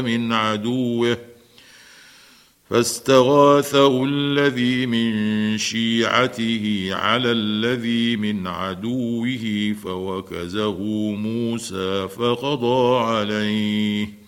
من عدوه فاستغاثه الذي من شيعته على الذي من عدوه فوكزه موسى فقضى عليه